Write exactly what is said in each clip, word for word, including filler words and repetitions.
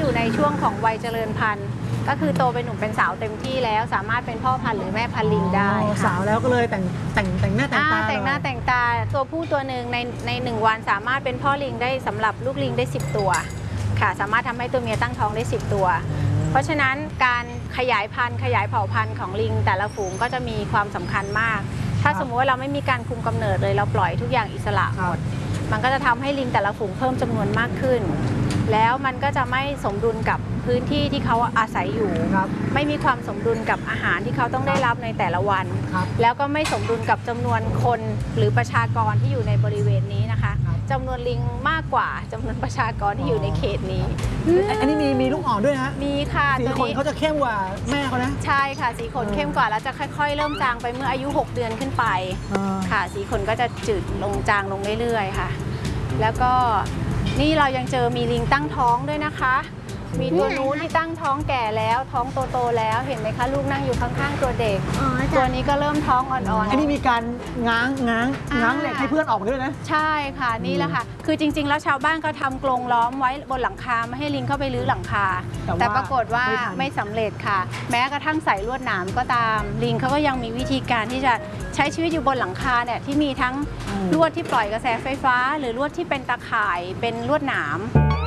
อยู่ในช่วงของวัยเจริญพันธุ์ก็คือโตเป็นหนุ่มเป็นสาวเต็มที่แล้วสามารถเป็นพ่อพันธุ์หรือแม่พันธุ์ลิงได้ค่ะสาวแล้วก็เลยแต่งแต่งแต่งหน้าแต่งตาแต่งหน้าแต่งตาตัวผู้ตัวหนึ่งในในหนึ่งวันสามารถเป็นพ่อลิงได้สำหรับลูกลิงได้สิบตัวค่ะสามารถทำให้ตัวเมียตั้งท้องได้สิบตัวเพราะฉะนั้นการขยายพันธุ์ขยายเผ่าพันธุ์ของลิงแต่ละฝูงก็จะมีความสำคัญมากถ้าสมมติว่าเราไม่มีการคุมกำเนิดเลยเราปล่อยทุกอย่างอิสระหมดมันก็จะทำให้ลิงแต่ละฝูงเพิ่มจำนวนมากขึ้นแล้วมันก็จะไม่สมดุลกับพื้นที่ที่เขาอาศัยอยู่ไม่มีความสมดุลกับอาหารที่เขาต้องได้รับในแต่ละวันแล้วก็ไม่สมดุลกับจำนวนคนหรือประชากรที่อยู่ในบริเวณนี้นะคะจำนวนลิงมากกว่าจำนวนประชากรที่อยู่ในเขตนี้อันนี้มีมีลูกอ่อนด้วยฮะมีค่ะสีขนเขาจะเข้มกว่าแม่เขานะใช่ค่ะสีขนเข้มกว่าแล้วจะค่อยๆเริ่มจางไปเมื่ออายุหกเดือนขึ้นไปค่ะสีขนก็จะจืดลงจางลงเรื่อยๆค่ะแล้วก็นี่เรายังเจอมีลิงตั้งท้องด้วยนะคะมีตัวนู้นที่ตั้งท้องแก่แล้วท้องโตๆแล้วเห็นไหมคะลูกนั่งอยู่ข้างๆตัวเด็กตัวนี้ก็เริ่มท้องอ่อนๆอันนี้มีการง้างง้างง้างเหล็กให้เพื่อนออกด้วยนะใช่ค่ะนี่แหละค่ะคือจริงๆแล้วชาวบ้านก็ทำกรงล้อมไว้บนหลังคาไม่ให้ลิงเข้าไปรื้อหลังคาแต่ปรากฏว่าไม่สำเร็จค่ะแม้กระทั่งใส่ลวดหนามก็ตามลิงเขาก็ยังมีวิธีการที่จะใช้ชีวิตอยู่บนหลังคาเนี่ยที่มีทั้งลวดที่ปล่อยกระแสไฟฟ้าหรือลวดที่เป็นตาข่ายเป็นลวดหนาม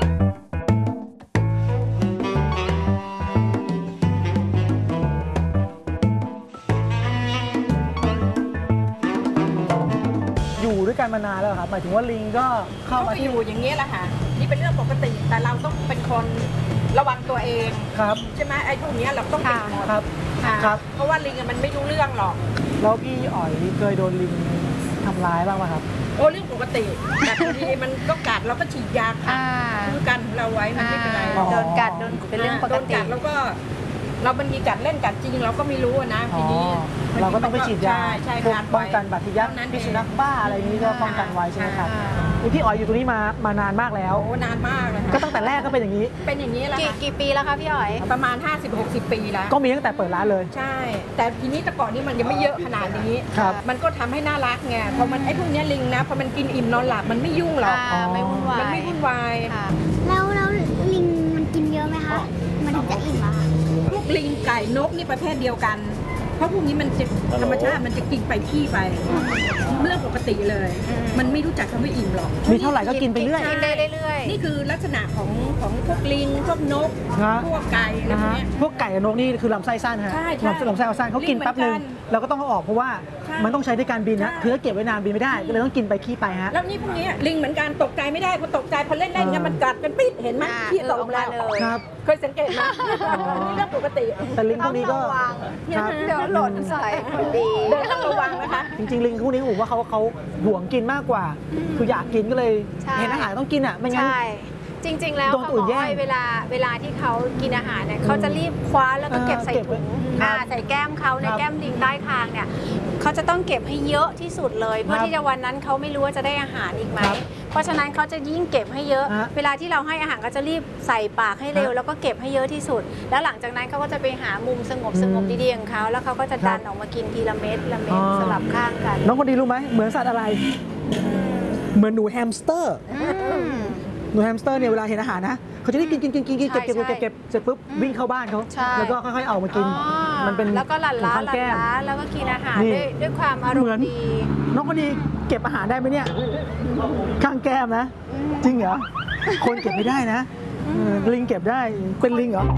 อยู่ด้วยกันมานานแล้วครับหมายถึงว่าลิงก็เข้ามาอยู่อย่างนี้แหละค่ะนี่เป็นเรื่องปกติแต่เราต้องเป็นคนระวังตัวเองครับใช่ไหมไอ้พวกนี้เราต้องปิดหมดครับครับเพราะว่าลิงมันไม่รู้เรื่องหรอกแล้วพี่อ๋อยเคยโดนลิงทำร้ายบ้างไหมครับโอ้เรื่องปกติแต่บางทีมันก็กัดเราก็ฉีดยาค่ะคือกันเราไว้มันไม่เป็นไรโดนกัดโดนเป็นเรื่องปกติแล้วก็เราบางทีกัดเล่นกัดจริงเราก็ไม่รู้นะทีนี้เราก็ต้องไปฉีดยาใช่ป้องกันบาดทะยักพิษสุนัขบ้าอะไรนี้ก็ป้องกันไว้ใช่ไหมครับพี่อ๋อยอยู่ตรงนี้มามานานมากแล้วโอ้นานมากเลยก็ตั้งแต่แรกก็เป็นอย่างนี้เป็นอย่างนี้แล้วกี่กี่ปีแล้วคะพี่อ๋อยประมาณ ห้าสิบหกสิบ ปีแล้วก็มีตั้งแต่เปิดร้านเลยใช่แต่ทีนี้แต่ก่อนนี้มันยังไม่เยอะขนาดนี้มันก็ทำให้น่ารักไงพอมันไอ้พวกนี้ลิงนะพอมันกินอิ่มนอนหลับมันไม่ยุ่งหรอกไม่วุ่นวายมันไม่วุ่นวายแล้วแล้วลิงมันกินเยอะไหมคะมันถึงจะอิ่มอะคะพวกลิงไก่นกนี่ประเภทเดียวกันเพราะพวกนี้มันจะธรรมชาติมันจะกินไปขี้ไปเรื่องปกติเลยมันไม่รู้จักคำว่าอิ่มหรอกมีเท่าไหร่ก็กินไปเรื่อยกินได้เรื่อยนี่คือลักษณะของของพวกลิงพวกนกพวกไก่อะไรพวกนี้พวกไก่กับนกนี่คือลำไส้สั้นฮะลำไส้ลำไส้สั้นเขากินแป๊บนึงเราก็ต้องเอาออกเพราะว่ามันต้องใช้ในการบินนะคือถ้าเก็บไว้นานบินไม่ได้ก็เลยต้องกินไปขี้ไปฮะแล้วนี่พวกนี้ลิงเหมือนกันตกใจไม่ได้พอตกใจพอเล่นได้เงี้ยมันกัดกันปิดเห็นไหมขี้ตกแล้วเคยสังเกตไหมนี่เรื่องปกติแต่ลิงพวกนี้ก็เดี๋ยวหล่นใส่พอดีเดินต้องระวังนะคะจริงๆลิงพวกนี้ผมว่าเขาเขาหวงกินมากกว่าคืออยากกินก็เลยเห็นอาหารต้องกินอ่ะไม่งั้นจริงๆแล้วเขาบอกว่าเวลาเวลาที่เขากินอาหารเนี่ยเขาจะรีบคว้าแล้วก็เก็บใส่ถุงใส่แก้มเขาในแก้มลิงใต้คางเนี่ยเขาจะต้องเก็บให้เยอะที่สุดเลยเพื่อที่จะวันนั้นเขาไม่รู้ว่าจะได้อาหารอีกไหมเพราะฉะนั้นเขาจะยิ่งเก็บให้เยอะเวลาที่เราให้อาหารก็จะรีบใส่ปากให้เร็วแล้วก็เก็บให้เยอะที่สุดแล้วหลังจากนั้นเขาก็จะไปหามุมสงบสงบดีๆของเขาแล้วเขาก็จะดันออกมากินทีละเม็ดละเม็ดสลับข้างกันน้องคนดีรู้ไหมเหมือนสัตว์อะไรเหมือนหนูแฮมสเตอร์หนูแฮมสเตอร์เนี่ยเวลาเห็นอาหารนะเขาจะได้กินกินกินกินกินเก็บเก็บเก็บเก็บเสร็จปุ๊บวิ่งเข้าบ้านเขาแล้วก็ค่อยๆเอามากินมันเป็นแล้วก็หลั่นล้าหลั่นล้าแล้วก็กินอาหารด้วยด้วยความอารมณ์ดีน้องคนดีเก็บอาหารได้ไหมเนี่ยข้างแก้มนะจริงเหรอคนเก็บไม่ได้นะลิงเก็บได้เป็นลิงเหรอ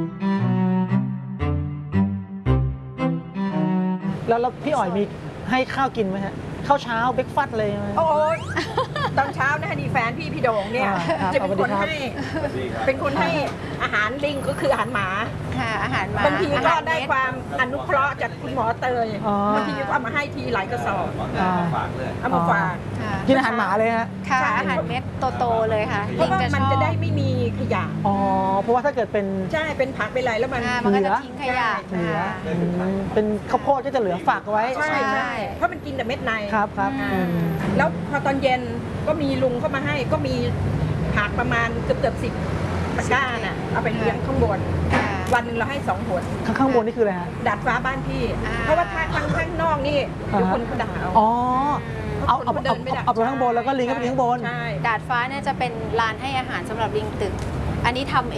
แล้วพี่อ๋อยมีให้ข้าวกินไหมฮะข้าวเช้าเบรกฟาสต์อะไรไหมโอ้ยตอนเช้านะดีแฟนพี่พี่โด่งเนี่ยจะเป็นคนให้เป็นคนให้อาหารลิงก็คืออาหารหมาค่ะอาหารหมาบางทีก็ได้ความอนุเคราะห์จากคุณหมอเตยบางทีก็เอามาให้ทีหลายกระสอบเอามาฝากกินอาหารหมาเลยฮะค่ะอาหารเม็ดโตๆเลยค่ะเพราะว่ามันจะได้ไม่มีขยะอ๋อเพราะว่าถ้าเกิดเป็นใช่เป็นผักเป็นอะไรแล้วมันมันก็จะทิ้งขยะเหลือเป็นข้าวโพดก็จะเหลือฝากไว้ใช่ใช่เพราะมันกินแต่เม็ดในครับครับแล้วพอตอนเย็นก็มีลุงเข้ามาให้ก็มีผักประมาณเกือบเกือบสิบตะกร้าน่ะเอาไปเลี้ยงข้างบนวันหนึ่งเราให้สองหนข้างบนนี่คืออะไรฮะดาดฟ้าบ้านพี่เพราะว่าถ้าข้างข้างนอกนี่เดี๋ยวคนเขาด่าอ๋อเอาเอาเอาเอาไปข้างบนแล้วก็ลิงก็ไปข้างบนดาดฟ้าเนี่ยจะเป็นลานให้อาหารสำหรับลิงตึกอันนี้ทำ